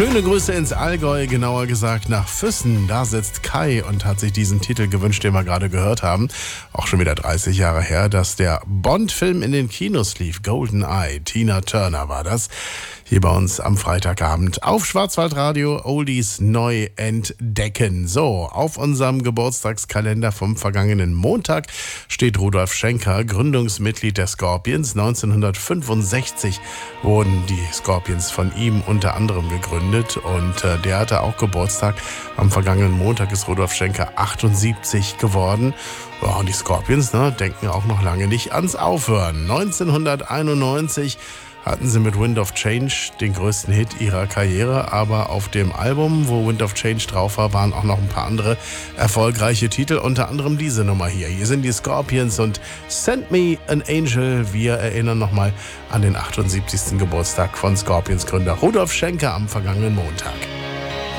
Schöne Grüße ins Allgäu, genauer gesagt nach Füssen. Da sitzt Kai und hat sich diesen Titel gewünscht, den wir gerade gehört haben. Auch schon wieder 30 Jahre her, dass der Bond-Film in den Kinos lief. GoldenEye, Tina Turner war das. Hier bei uns am Freitagabend auf Schwarzwaldradio Oldies neu entdecken. So, auf unserem Geburtstagskalender vom vergangenen Montag steht Rudolf Schenker, Gründungsmitglied der Scorpions. 1965 wurden die Scorpions von ihm unter anderem gegründet und der hatte auch Geburtstag. Am vergangenen Montag ist Rudolf Schenker 78 geworden. Ja, und die Scorpions denken auch noch lange nicht ans Aufhören. 1991 hatten sie mit Wind of Change den größten Hit ihrer Karriere, aber auf dem Album, wo Wind of Change drauf war, waren auch noch ein paar andere erfolgreiche Titel, unter anderem diese Nummer hier. Hier sind die Scorpions und Send Me an Angel. Wir erinnern nochmal an den 78. Geburtstag von Scorpions Gründer Rudolf Schenker am vergangenen Montag.